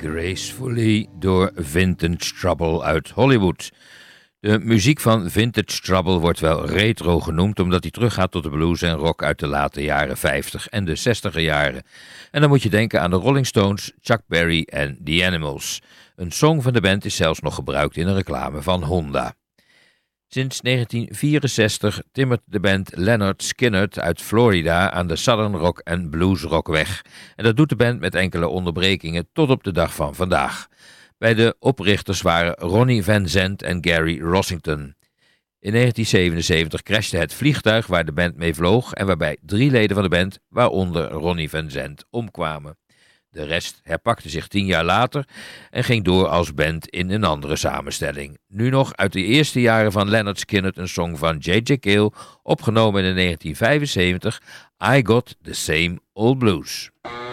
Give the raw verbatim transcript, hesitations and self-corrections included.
Gracefully door Vintage Trouble uit Hollywood. De muziek van Vintage Trouble wordt wel retro genoemd omdat hij teruggaat tot de blues en rock uit de late jaren vijftig en de zestiger jaren. En dan moet je denken aan de Rolling Stones, Chuck Berry en The Animals. Een song van de band is zelfs nog gebruikt in een reclame van Honda. Sinds negentien vierenzestig timmert de band Lynyrd Skynyrd uit Florida aan de Southern Rock en Blues Rock weg. En dat doet de band met enkele onderbrekingen tot op de dag van vandaag. Bij de oprichters waren Ronnie Van Zant en Gary Rossington. In negentien zevenenzeventig crashte het vliegtuig waar de band mee vloog en waarbij drie leden van de band, waaronder Ronnie Van Zant, omkwamen. De rest herpakte zich tien jaar later en ging door als band in een andere samenstelling. Nu nog uit de eerste jaren van Lynyrd Skynyrd een song van J J Cale, opgenomen in negentien vijfenzeventig, I Got the Same Old Blues.